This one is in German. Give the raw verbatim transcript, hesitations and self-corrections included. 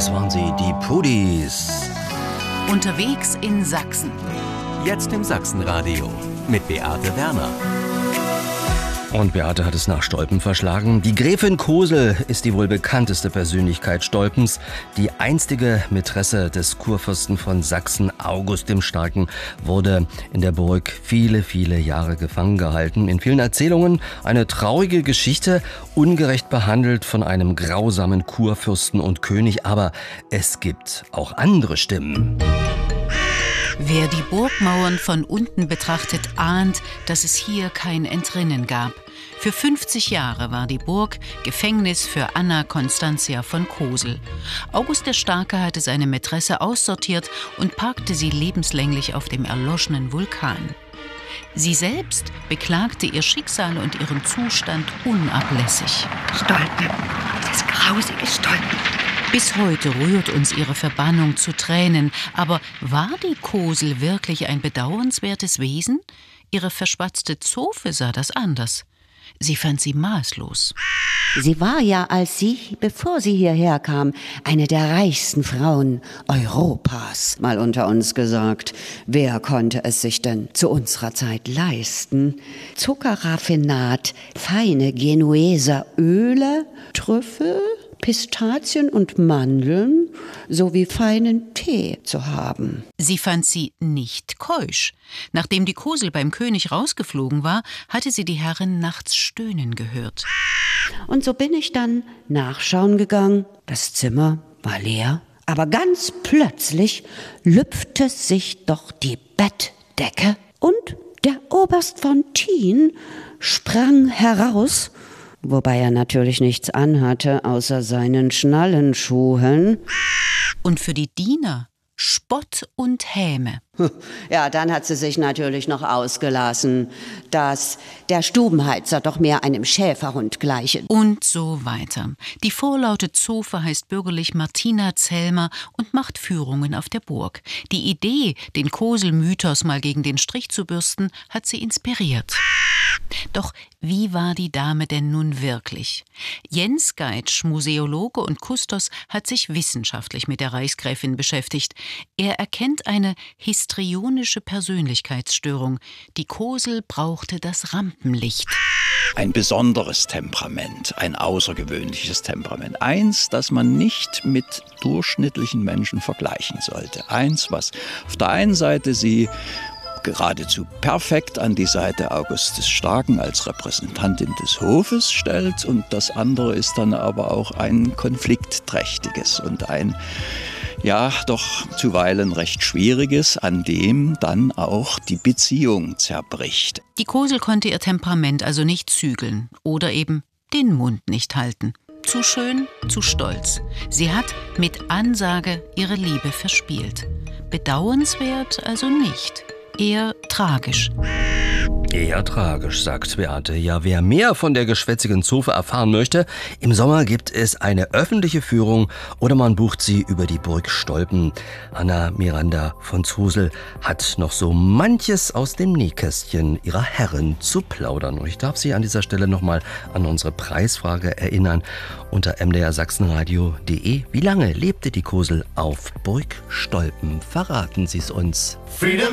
Das waren sie, die Pudis. Unterwegs in Sachsen. Jetzt im Sachsenradio mit Beate Werner. Und Beate hat es nach Stolpen verschlagen. Die Gräfin Kosel ist die wohl bekannteste Persönlichkeit Stolpens. Die einstige Mätresse des Kurfürsten von Sachsen, August dem Starken, wurde in der Burg viele, viele Jahre gefangen gehalten. In vielen Erzählungen eine traurige Geschichte, ungerecht behandelt von einem grausamen Kurfürsten und König. Aber es gibt auch andere Stimmen. Wer die Burgmauern von unten betrachtet, ahnt, dass es hier kein Entrinnen gab. Für fünfzig Jahre war die Burg Gefängnis für Anna Constantia von Kosel. August der Starke hatte seine Mätresse aussortiert und parkte sie lebenslänglich auf dem erloschenen Vulkan. Sie selbst beklagte ihr Schicksal und ihren Zustand unablässig. Stolpen, dieses grausige Stolpen. Bis heute rührt uns ihre Verbannung zu Tränen. Aber war die Kosel wirklich ein bedauernswertes Wesen? Ihre verschwatzte Zofe sah das anders. Sie fand sie maßlos. Sie war ja, als sie, bevor sie hierher kam, eine der reichsten Frauen Europas. Mal unter uns gesagt, wer konnte es sich denn zu unserer Zeit leisten? Zuckerraffinat, feine Genueser Öle, Trüffel, Pistazien und Mandeln sowie feinen Tee zu haben. Sie fand sie nicht keusch. Nachdem die Kosel beim König rausgeflogen war, hatte sie die Herrin nachts stöhnen gehört. Und so bin ich dann nachschauen gegangen. Das Zimmer war leer, aber ganz plötzlich lüpfte sich doch die Bettdecke und der Oberst von Thien sprang heraus, wobei er natürlich nichts anhatte, außer seinen Schnallenschuhen. Und für die Diener Spott und Häme. Ja, dann hat sie sich natürlich noch ausgelassen, dass der Stubenheizer doch mehr einem Schäferhund gleiche. Und so weiter. Die vorlaute Zofe heißt bürgerlich Martina Zellmer und macht Führungen auf der Burg. Die Idee, den Kosel-Mythos mal gegen den Strich zu bürsten, hat sie inspiriert. Doch wie war die Dame denn nun wirklich? Jens Geitsch, Museologe und Kustos, hat sich wissenschaftlich mit der Reichsgräfin beschäftigt. Er erkennt eine histrionische Persönlichkeitsstörung. Die Kosel brauchte das Rampenlicht. Ein besonderes Temperament, ein außergewöhnliches Temperament. Eins, das man nicht mit durchschnittlichen Menschen vergleichen sollte. Eins, was auf der einen Seite sie geradezu perfekt an die Seite August des Starken als Repräsentantin des Hofes stellt, und das andere ist dann aber auch ein konfliktträchtiges und ein, ja, doch zuweilen recht schwieriges, an dem dann auch die Beziehung zerbricht. Die Kosel konnte ihr Temperament also nicht zügeln oder eben den Mund nicht halten. Zu schön, zu stolz. Sie hat mit Ansage ihre Liebe verspielt. Bedauernswert also nicht. Eher tragisch. Eher tragisch, sagt Beate. Ja, wer mehr von der geschwätzigen Zofe erfahren möchte, im Sommer gibt es eine öffentliche Führung oder man bucht sie über die Burg Stolpen. Anna Miranda von Zusel hat noch so manches aus dem Nähkästchen ihrer Herrin zu plaudern. Und ich darf Sie an dieser Stelle nochmal an unsere Preisfrage erinnern. Unter m d r sachsenradio punkt de. Wie lange lebte die Kosel auf Burg Stolpen? Verraten Sie es uns. Freedom